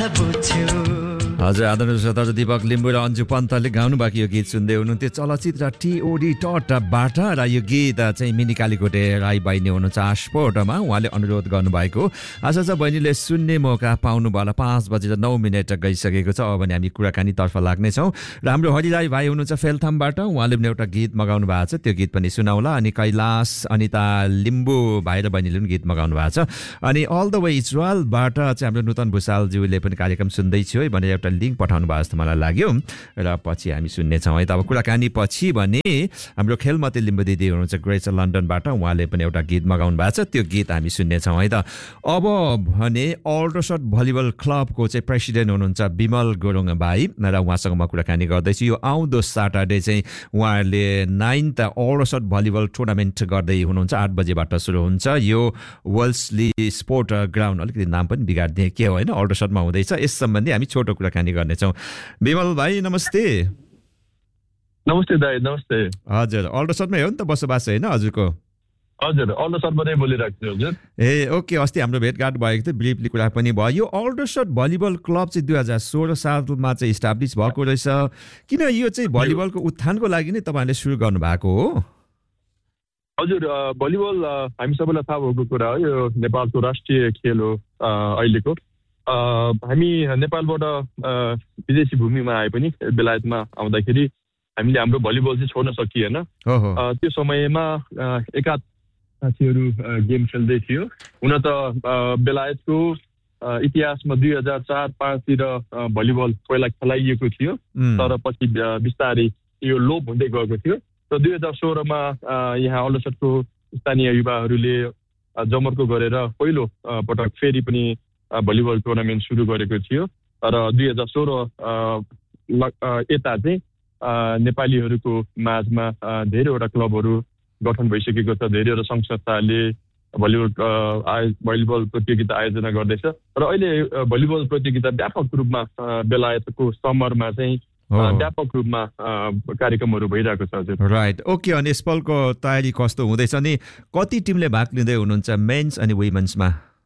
हजुर आदरणीय श्रोता दीपक लिम्बू र अन्जु पन्तले गाउनु भएको यो गीत सुन्दै हुनुहुन्थ्यो चलचित्र टिओडी टबाट र यो गीत चाहिँ मिनी कालीकोटे राई बहिनी हुनुहुन्छ आस्पोर्टमा उहाँले अनुरोध गर्नुभएको आशा छ बहिनीले सुन्ने मौका पाउनु भयो 5:09 गइसकेको छ अब भने हामी कुराकानीतर्फ लाग्नेछौँ र हाम्रो हरिराई भाइ हुनुहुन्छ फेलथामबाट उहाँले पनि एउटा गीत मगाउनु भएको छ त्यो गीत पनि सुनाउला अनि कैलाश अनिता लिम्बू भाइ र बहिनीले पनि गीत मगाउनु भएको छ अनि अल द वे इजरायलबाट चाहिँ हाम्रो नूतन भुसालज्यूले पनि कार्यक्रम सुन्दैछु है भनेर एउटा लिङ्क पठाउनु भएको जस्तो मलाई लाग्यो र पछि हामी सुन्नेछौँ है त अब कुराकानी पछि भने हाम्रो खेलमती लिम्बू दिदी हुनुहुन्छ ग्रेटर लन्डनबाट उहाँले पनि एउटा गीत मगाउनु भएको छ त्यो गीत हामी सुन्नेछौँ है त अब भने अल्डरसट भलिबल क्लबको चाहिँ प्रेसिडेन्ट हुनुहुन्छ विमल गुरुङ भाइ र उहाँसँग म कुराकानी गर्दैछु यो आउँदो सटरडे चाहिँ उहाँहरूले 9th अल्डरसट भलिबल टुर्नामेन्ट गर्दै हुनुहुन्छ 8 बजेबाट सुरु हुन्छ यो वेल्सली स्पोर्ट ग्राउन्ड अलिकति नाम पनि बिगार्दिए के होइन अल्डरसटमा हुँदैछ यस सम्बन्धी हामी छोटो कुराकानी गर्नेछौँ विमल भाइ नमस्ते नमस्ते दाइ नमस्ते हजुर अल्डरसटमै हो नि त बसोबास होइन हजुरको हजुर अल्डरसटबाटै बोलिरहेको छु हजुर ए ओके अस्ति हाम्रो भेटघाट भएको थियो ब्रिफली कुरा पनि भयो यो अल्डरसट भलिबल क्लब चाहिँ 2016 सालमा चाहिँ इस्टाब्लिस भएको रहेछ किन यो चाहिँ भलिबलको उत्थानको लागि नै तपाईँहरूले सुरु गर्नुभएको हो हजुर भलिबल हामी सबैलाई थाहा भएको कुरा हो यो नेपालको राष्ट्रिय खेल हो अहिलेको हामी नेपालबाट विदेशी भूमिमा आए पनि बेलायतमा आउँदाखेरि हामीले हाम्रो भलिबल चाहिँ छोड्न सकिएन त्यो समयमा एकाध साथीहरू गेम खेल्दै थियो हुन त बेलायतको इतिहासमा 2004-05 तिर भलिबल पहिला खेलाइएको थियो तर पछि बिस्तारै यो लोप हुँदै गएको थियो र 2016 मा यहाँ अल्डरसटको स्थानीय युवाहरूले जमर्को गरेर पहिलो पटक फेरि पनि भलिबल टुर्नामेन्ट सुरु गरेको थियो र 2016 यता चाहिँ नेपालीहरूको माझमा धेरैवटा क्लबहरू गठन भइसकेको छ धेरैवटा सङ्घ संस्थाले भलिबल प्रतियोगिता आयोजना गर्दैछ र अहिले भलिबल प्रतियोगिता व्यापक रूपमा बेलायतको समरमा चाहिँ व्यापक रूपमा कार्यक्रमहरू भइरहेको छ हजुर राइट ओके अनि यसपल्टको तयारी कस्तो हुँदैछ अनि कति टिमले भाग लिँदै हुनुहुन्छ मेन्स अनि वुमेन्समा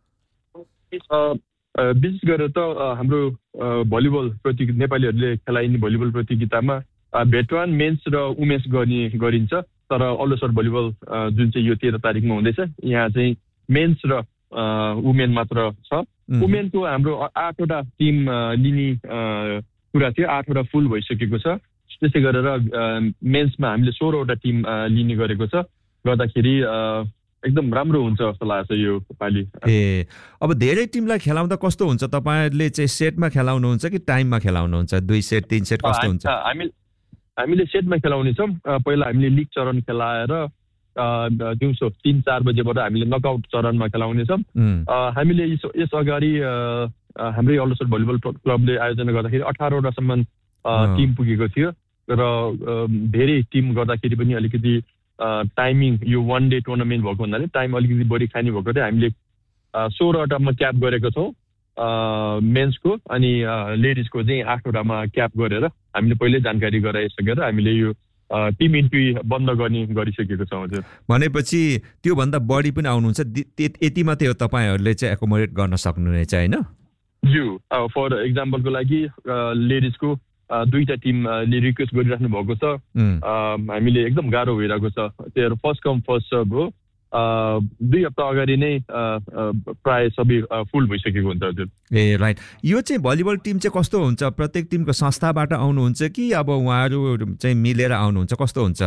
विशेष गरेर त हाम्रो भलिबल प्रतियोगिता नेपालीहरूले खेलाइने भलिबल प्रतियोगितामा भेटरान मेन्स र वुमेन्स गरिन्छ तर अल्डरसट भलिबल जुन चाहिँ यो 13 तारिकमा हुँदैछ यहाँ चाहिँ मेन्स र वुमेन मात्र छ वुमेनको हाम्रो 8वटा टिम लिने कुरा थियो 8वटा फुल भइसकेको छ त्यसै गरेर मेन्समा हामीले 16वटा टिम लिने गरेको छ गर्दाखेरि एकदम राम्रो हुन्छ जस्तो लाग्छ यो पालि ए अब धेरै टिमलाई खेलाउँदा कस्तो हुन्छ तपाईहरुले चाहिँ सेटमा खेलाउनुहुन्छ कि टाइममा खेलाउनुहुन्छ 2 सेट 3 सेट कस्तो हुन्छ हामीले सेटमा खेलाउने छौं पहिला हामीले लिग चरण खेलाएर दिउँसो 3-4 बजेबाट हामीले नकआउट चरणमा खेलाउने छौं हामीले यस अगाडि हाम्रो अल्डरसट भलिबल क्लबले आयोजना गर्दाखेरि 18वटा सम्म टिम पुगेको थियो र धेरै टिम गर्दाखेरि पनि अलिकति टाइमिङ यो 1 डे टुर्नामेन्ट भएको हुनाले टाइम अलिकति बढी खाने भएकोले हामीले 16वटामा क्याप गरेको छौं मेन्सको अनि लेडिजको चाहिँ 8वटामा क्याप गरेर हामीले पहिले जानकारी गराइसकेर हामीले यो टिम इन्ट्री बन्द गरिसकेको छौं हजुर भनेपछि त्यो भन्दा बढी पनि आउनुहुन्छ यति मात्रै हो तपाईहरुले चाहिँ एकोमोडेट गर्न सक्नुहुनेछ हैन ज्यू फर एक्जाम्पलको लागि लेडिजको 2टा टिमले रिक्वेस्ट गरिराख्नु भएको छ हामीले एकदम गाह्रो भइरहेको छ त्यो फर्स्ट कम फर्स्ट सर्भ हो 2 हप्ता अगाडि नै प्राय सबै फुल भइसकेको हुन्छ हजुर ए राइट यो चाहिँ भलिबल टिम चाहिँ कस्तो हुन्छ प्रत्येक टिमको संस्थाबाट आउनुहुन्छ कि अब उहाँहरु चाहिँ मिलेर आउनुहुन्छ कस्तो हुन्छ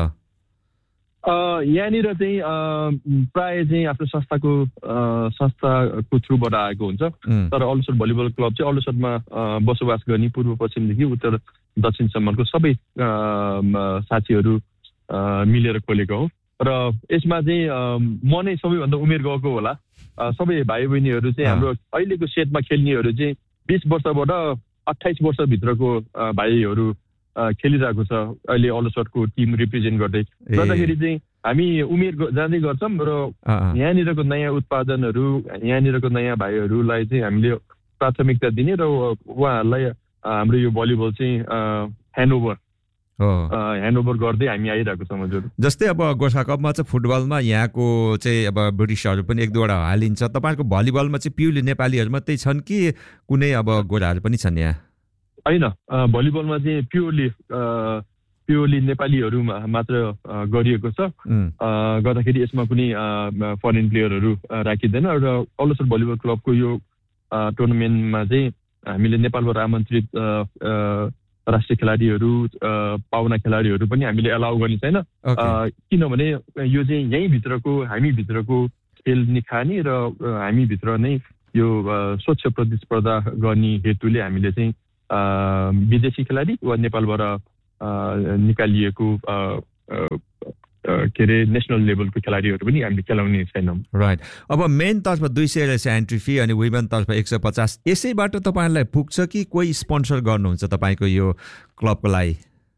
यहाँनिर चाहिँ प्राय चाहिँ आफ्नो संस्थाको थ्रुबाट आएको हुन्छ तर अल्डरसट भलिबल क्लब चाहिँ अल्डरसटमा बसोबास गर्ने पूर्व पश्चिमदेखि उत्तर दक्षिणसम्मको सबै साथीहरू मिलेर खोलेको हो र यसमा चाहिँ म नै सबैभन्दा उमेर गएको होला सबै भाइ बहिनीहरू चाहिँ हाम्रो अहिलेको सेटमा खेल्नेहरू चाहिँ 20 वर्षबाट 28 वर्षभित्रको भाइहरू खेलिरहेको छ अहिले अल्डरसटको टिम रिप्रेजेन्ट गर्दै गर्दाखेरि चाहिँ हामी उमेर जाँदै गर्छौं र यहाँनिरको नयाँ उत्पादनहरू यहाँनिरको नयाँ भाइहरूलाई चाहिँ हामीले प्राथमिकता दिने र उहाँहरूलाई हाम्रो यो भलिबल चाहिँ ह्यान्डओभर ह्यान्डओभर गर्दै हामी आइरहेको छौँ हजुर। जस्तै अब गोर्खा कपमा चाहिँ फुटबलमा यहाँको चाहिँ अब ब्रिटिसहरू पनि एक दुईवटा हालिन्छ, तपाईँहरूको भलिबलमा चाहिँ प्युरली नेपालीहरू मात्रै छन् कि कुनै अब गोराहरू पनि छन् यहाँ? होइन, भलिबलमा चाहिँ प्योरली नेपालीहरू मात्र गरिएको छ, गर्दाखेरि यसमा कुनै फरेन प्लेयरहरू राखिँदैन। र अल्लोसर भलिबल क्लबको यो टुर्नामेन्टमा चाहिँ हामीले नेपालबाट आमन्त्रित राष्ट्रिय खेलाडीहरू, पाहुना खेलाडीहरू पनि हामीले एलाउ गर्ने छैन, किनभने यो चाहिँ यहीँभित्रको हामीभित्रको खेल निखानी र हामीभित्र नै यो स्वच्छ प्रतिस्पर्धा गर्ने हेतुले हामीले चाहिँ विदेशी खेलाडी वा नेपालबाट निकालिएको के अरे नेसनल लेभलको खेलाडीहरू पनि हामीले खेलाउने छैनौँ। राइट। अब मेन तर्फ 200 रहेछ एन्ट्री फी अनि वुमेन तर्फ 150। यसैबाट तपाईँहरूलाई पुग्छ कि कोही स्पोन्सर गर्नुहुन्छ तपाईँको यो क्लबको लागि?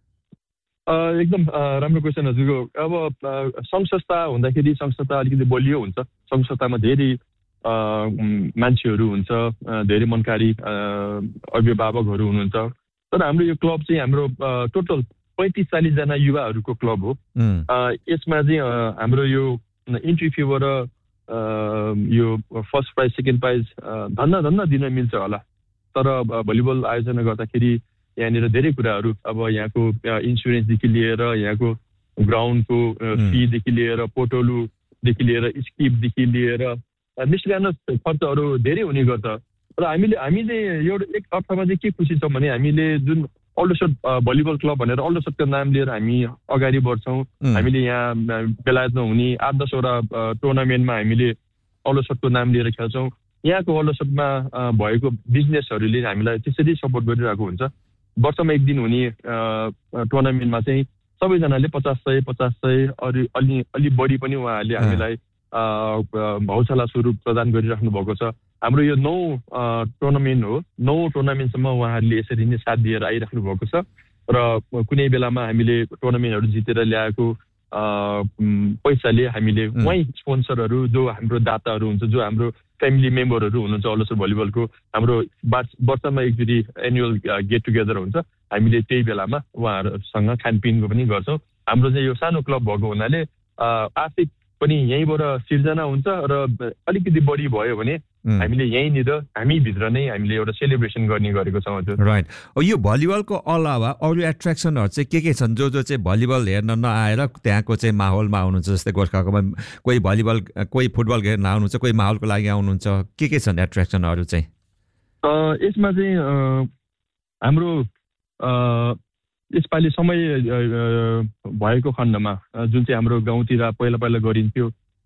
एकदम राम्रो क्वेसन हजुरको। अब सङ्घ संस्था हुँदाखेरि सङ्घ संस्था अलिकति बलियो हुन्छ, सङ्घ संस्थामा धेरै मान्छेहरू हुन्छ, धेरै मनकारी अभिभावकहरू हुनुहुन्छ। तर हाम्रो यो क्लब चाहिँ हाम्रो टोटल 35-40 जना युवाहरूको क्लब हो। यसमा चाहिँ हाम्रो यो इन्ट्री फीबाट यो फर्स्ट प्राइज सेकेन्ड प्राइज धन्न दिन मिल्छ होला, तर भलिबल आयोजना गर्दाखेरि यहाँनिर धेरै कुराहरू, अब यहाँको इन्सुरेन्सदेखि लिएर यहाँको ग्राउन्डको फीदेखि लिएर पोटोलुदेखि लिएर स्किपदेखि लिएर निस्कन खर्चहरू धेरै हुने गर्छ। र हामीले एउटा एक अर्थमा चाहिँ के खुसी छौँ भने हामीले जुन अल्लोसर भलिबल क्लब भनेर अल्लोसरको नाम लिएर हामी अगाडि बढ्छौँ। हामीले यहाँ बेलायतमा हुने 8-10वटा टुर्नामेन्टमा हामीले अल्लोसरको नाम लिएर खेल्छौँ। यहाँको अल्लोसरमा भएको बिजनेसहरूले हामीलाई त्यसरी सपोर्ट गरिरहेको हुन्छ। वर्षमा एक दिन हुने टुर्नामेन्टमा चाहिँ सबैजनाले 50-100 अलि बढी पनि उहाँहरूले हामीलाई हौसला स्वरूप प्रदान गरिराख्नु भएको छ। हाम्रो यो 9 टुर्नामेन्ट हो, 9 टुर्नामेन्टसम्म उहाँहरूले यसरी नै साथ दिएर आइराख्नु भएको छ। र कुनै बेलामा हामीले टुर्नामेन्टहरू जितेर ल्याएको पैसाले हामीले उहीँ स्पोन्सरहरू जो हाम्रो दाताहरू हुन्छ, जो हाम्रो फ्यामिली मेम्बरहरू हुनुहुन्छ अल्लोसर भलिबलको, हाम्रो वर्षमा एकचोटि एनुअल गेट टुगेदर हुन्छ, हामीले त्यही बेलामा उहाँहरूसँग खानपिनको पनि गर्छौँ। हाम्रो चाहिँ यो सानो क्लब भएको हुनाले आर्थिक पनि यहीँबाट सिर्जना हुन्छ र अलिकति बढी भयो भने हामीले यहीँनिर हामीभित्र नै हामीले एउटा सेलिब्रेसन गर्ने गरेको छौँ हजुर। राइट। यो भलिबलको अलावा अरू एट्र्याक्सनहरू चाहिँ के छन् जो चाहिँ भलिबल हेर्न नआएर त्यहाँको चाहिँ माहौलमा आउनुहुन्छ? जस्तै गोर्खाको कोही भलिबल कोही फुटबल हेर्न आउनुहुन्छ, कोही माहौलको लागि आउनुहुन्छ, के छन् एट्र्याक्सनहरू चाहिँ? यसमा चाहिँ हाम्रो यसपालि समय भएको खण्डमा जुन चाहिँ हाम्रो गाउँतिर पहिला गरिन्थ्यो,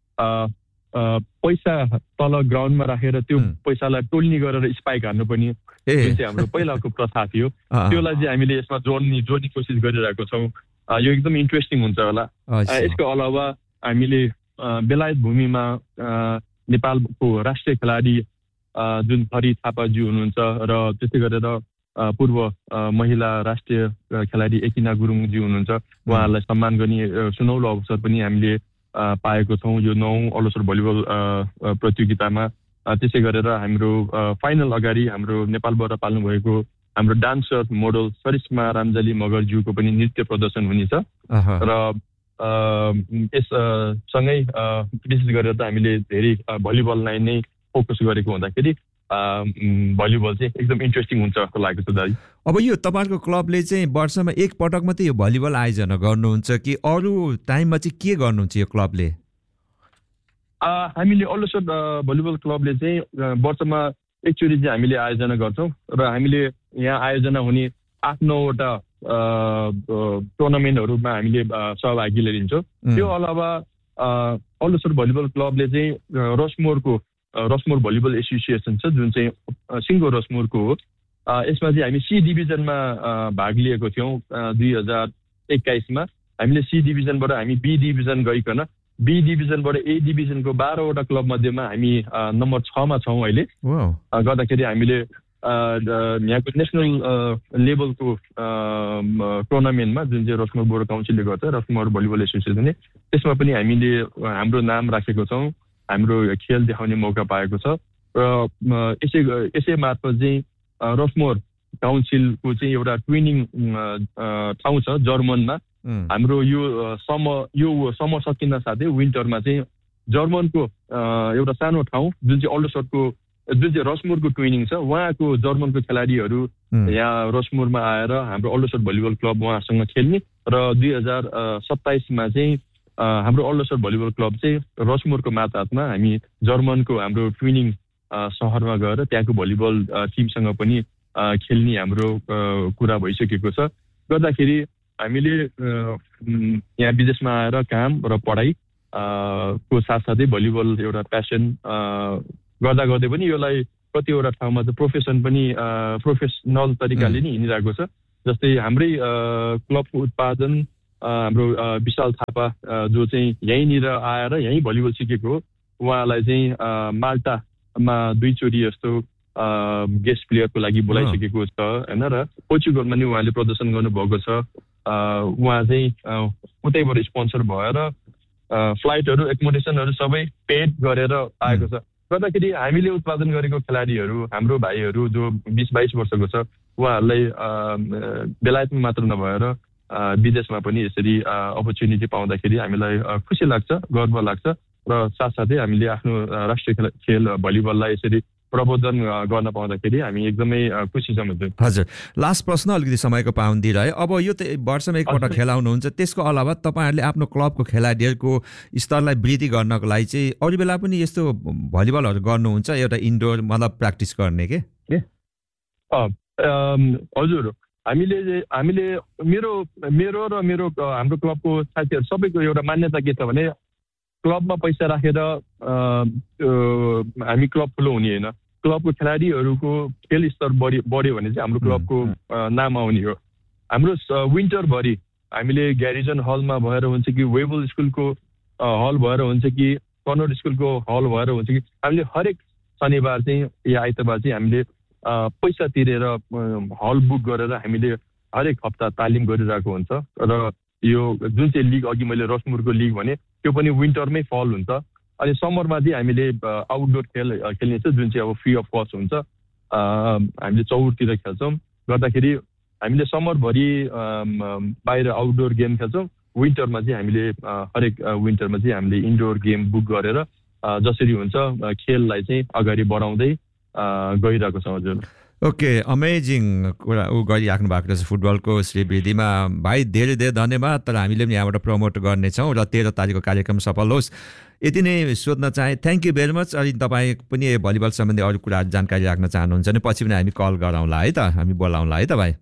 पैसा तल ग्राउन्डमा राखेर त्यो पैसालाई टोल्नी गरेर स्पाइक हान्नुपर्ने जुन चाहिँ हाम्रो पहिलाको प्रथा थियो, त्यसलाई चाहिँ हामीले यसमा जोड्ने कोसिस गरिरहेको छौँ। यो एकदम इन्ट्रेस्टिङ हुन्छ होला। यसको अलावा हामीले बेलायत भूमिमा नेपालको राष्ट्रिय खेलाडी जुन हरि थापाज्यू हुनुहुन्छ र त्यस्तै गरेर पूर्व महिला राष्ट्रिय खेलाडी एकिना गुरुङज्यू हुनुहुन्छ, उहाँहरूलाई सम्मान गर्ने सुनौलो अवसर पनि हामीले पाएको छौँ यो 9 अल्लोसर भलिबल प्रतियोगितामा। त्यसै गरेर हाम्रो फाइनल अगाडि हाम्रो नेपालबाट पाल्नुभएको हाम्रो डान्सर मोडल सरिस्मा रामजाली मगरज्यूको पनि नृत्य प्रदर्शन हुनेछ। र यस सँगै विशेष गरेर त हामीले धेरै भलिबललाई नै फोकस गरेको हुँदाखेरि भलिबल चाहिँ एकदम इन्ट्रेस्टिङ हुन्छ जस्तो लागेको छ दाइ। अब यो तपाईँहरूको क्लबले चाहिँ वर्षमा एक पटक मात्रै यो भलिबल आयोजना गर्नुहुन्छ कि अरू टाइममा चाहिँ के गर्नुहुन्छ यो क्लबले? हामीले अल्लोसर भलिबल क्लबले चाहिँ वर्षमा एकचोटि चाहिँ हामीले आयोजना गर्छौँ र हामीले यहाँ आयोजना हुने 8-9वटा टुर्नामेन्टहरूमा हामीले सहभागी लिन्छौँ। त्यो अलावा अल्लोसर भलिबल क्लबले चाहिँ रसमोर भलिबल एसोसिएसन छ जुन चाहिँ सिङ्गो रसमोरको हो। यसमा चाहिँ हामी सी डिभिजनमा भाग लिएको थियौँ 2021मा। हामीले सी डिभिजनबाट हामी बी डिभिजन गइकन बी डिभिजनबाट ए डिभिजनको 12वटा क्लब मध्येमा हामी नम्बर 6मा छौँ अहिले। गर्दाखेरि हामीले यहाँको नेसनल लेभलको टुर्नामेन्टमा जुन चाहिँ रसमोर बोर्ड काउन्सिलले गर्छ, रसमोर भलिबल एसोसिएसनले, त्यसमा पनि हामीले हाम्रो नाम राखेको छौँ, हाम्रो खेल देखाउने मौका पाएको छ। र यसै मार्फत चाहिँ रसमोर काउन्सिलको चाहिँ एउटा ट्रेनिङ ठाउँ छ जर्मनमा। हाम्रो यो समर सकिन साथै विन्टरमा चाहिँ जर्मनको एउटा सानो ठाउँ जुन चाहिँ अल्डरसटको जुन चाहिँ रसमुरको ट्रेनिङ छ, उहाँको जर्मनको खेलाडीहरू यहाँ रसमुरमा आएर हाम्रो अल्डरसट भलिबल क्लब उहाँसँग खेल्ने र 2027मा चाहिँ हाम्रो अल्डरसट भलिबल क्लब चाहिँ रसमुरको मातहतमा हामी जर्मनको हाम्रो ट्रेनिङ सहरमा गएर त्यहाँको भलिबल टिमसँग पनि खेल्ने हाम्रो कुरा भइसकेको छ। गर्दाखेरि हामीले यहाँ विदेशमा आएर काम र पढाइ को साथसाथै भलिबल एउटा प्यासन गर्दा गर्दै पनि यसलाई कतिवटा ठाउँमा चाहिँ प्रोफेसनल तरिकाले नै हिँडिरहेको छ। जस्तै हाम्रै क्लबको उत्पादन हाम्रो विशाल थापा जो चाहिँ यहीँनिर आएर यहीँ भलिबल सिकेको हो, उहाँलाई चाहिँ माल्टामा 2 चोटि जस्तो गेस्ट प्लेयरको लागि बोलाइसकेको छ होइन, र पोर्चुगलमा नि उहाँले प्रदर्शन गर्नुभएको छ। उहाँ चाहिँ उतैबाट स्पोन्सर भएर फ्लाइटहरू एकोमोडेसनहरू सबै पेड गरेर आएको छ। गर्दाखेरि हामीले उत्पादन गरेको खेलाडीहरू हाम्रो भाइहरू जो 20-22 वर्षको छ उहाँहरूलाई बेलायतमा मात्र नभएर विदेशमा पनि यसरी अपर्च्युनिटी पाउँदाखेरि हामीलाई खुसी लाग्छ, गर्व लाग्छ र साथसाथै हामीले आफ्नो राष्ट्रिय खेल भलिबललाई यसरी प्रबोधन गर्न पाउँदाखेरि हामी एकदमै खुसी छौँ। हजुर, लास्ट प्रश्न, अलिकति समयको पाबन्दी रह्यो। अब यो वर्षमा एकपल्ट खेलाउनुहुन्छ, त्यसको अलावा तपाईँहरूले आफ्नो क्लबको खेलाडीहरूको स्तरलाई वृद्धि गर्नको लागि चाहिँ अरू बेला पनि यस्तो भलिबलहरू गर्नुहुन्छ, एउटा इन्डोर मतलब प्र्याक्टिस गर्ने के? हजुर, हामीले मेरो र हाम्रो क्लबको साथीहरू सबैको एउटा मान्यता के छ भने क्लबमा पैसा राखेर हामी क्लब ठुलो हुने होइन, क्लबको खेलाडीहरूको खेल स्तर बढ्यो भने चाहिँ हाम्रो क्लबको नाम आउने हो। हाम्रो विन्टरभरि हामीले ग्यारिजन हलमा भएर हुन्छ कि वेबल स्कुलको हल भएर हुन्छ कि कनोड स्कुलको हल भएर हुन्छ कि हामीले हरेक शनिबार चाहिँ या आइतबार चाहिँ हामीले पैसा तिरेर हल बुक गरेर हामीले हरेक हप्ता तालिम गरिरहेको हुन्छ। र यो जुन चाहिँ लिग अघि मैले रसमुरको लिग भने त्यो पनि विन्टरमै फल हुन्छ। अनि समरमा चाहिँ हामीले आउटडोर खेल्ने छ जुन चाहिँ अब फ्री अफ कस्ट हुन्छ, हामीले चौरतिर खेल्छौँ। गर्दाखेरि हामीले समरभरि बाहिर आउटडोर गेम खेल्छौँ, विन्टरमा चाहिँ हामीले हरेक विन्टरमा चाहिँ हामीले इन्डोर गेम बुक गरेर जसरी हुन्छ खेललाई चाहिँ अगाडि बढाउँदै गइरहेको छ। हजुर, ओके, अमेजिङ कुरा गरिराख्नु भएको रहेछ फुटबलको श्रीवृद्धिमा। भाइ धेरै धेरै धन्यवाद। तर हामीले पनि यहाँबाट प्रमोट गर्नेछौँ र 13 तारिकको कार्यक्रम सफल होस् यति नै सोध्न चाहे। Thank you very much. अनि तपाईँ पनि भलिबल सम्बन्धी अरू कुराहरू जानकारी राख्न चाहनुहुन्छ भने पछि पनि हामी कल गराउँला है त, हामी बोलाउँला है त भाइ।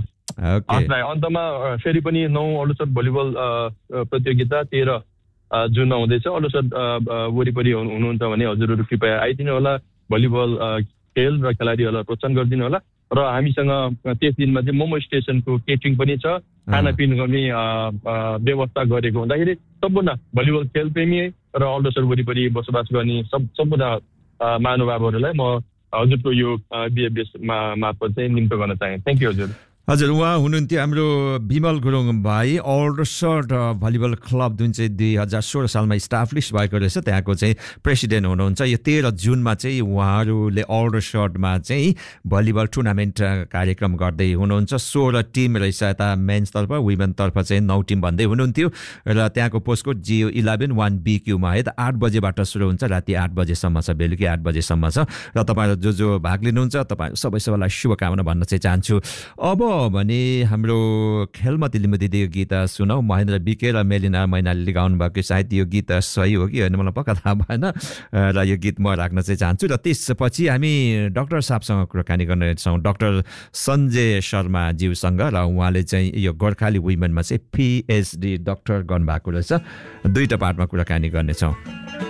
अन्तमा फेरि पनि 9 अल्डरसट भलिबल प्रतियोगिता 13 जुनमा हुँदैछ। अल्डरसट वरिपरि हुनुहुन्छ भने हजुरहरू कृपया आइदिनु होला, भलिबल खेल र खेलाडीहरूलाई प्रोत्साहन गरिदिनु होला। र हामीसँग त्यस दिनमा चाहिँ मोमो स्टेसनको केटरिङ पनि छ, खानापिना गर्ने व्यवस्था गरेको हुँदाखेरि सम्पूर्ण भलिबल खेल प्रेमी र अल्डरसट वरिपरि बसोबास गर्ने सम्पूर्ण महानुभावहरूलाई म हजुरको यो बिएफएस मार्फत चाहिँ निम्तो गर्न चाहे। थ्याङ्क यू हजुर। हजुर, उहाँ हुनुहुन्थ्यो हाम्रो विमल गुरुङ भाइ, अल्डरसट भलिबल क्लब जुन चाहिँ 2016 सालमा इस्टाब्लिस भएको रहेछ, त्यहाँको चाहिँ प्रेसिडेन्ट हुनुहुन्छ। यो 13 जुनमा चाहिँ उहाँहरूले अल्डरसटमा चाहिँ भलिबल टुर्नामेन्ट कार्यक्रम गर्दै हुनुहुन्छ। 16 टिम रहेछ, यता मेन्सतर्फ वुमेनतर्फ चाहिँ 9 टिम भन्दै हुनुहुन्थ्यो। र त्यहाँको पोस्टकोड GO11 1BQ-मा है त 8 बजेबाट सुरु हुन्छ, राति 8 बजेसम्म छ, बेलुकी 8 बजेसम्म छ। र तपाईँहरू जो भाग लिनुहुन्छ तपाईँ सबैलाई शुभकामना भन्न चाहिँ चाहन्छु। अब भने हाम्रो खेलमती लिम्बुदी यो गीत सुनौ। महेन्द्र बिके र मेलिना मैनालीले गाउनु भएको सायद यो गीत सही हो कि होइन मलाई पक्का थाहा भएन, र यो गीत म राख्न चाहिँ चाहन्छु। र त्यसपछि हामी डाक्टर साहबसँग कुराकानी गर्नेछौँ, डाक्टर सञ्जय शर्मा ज्यूसँग। र उहाँले चाहिँ यो गोर्खाली वुमेनमा चाहिँ PhD डक्टर गर्नुभएको रहेछ। 2टा पार्टमा कुराकानी गर्नेछौँ।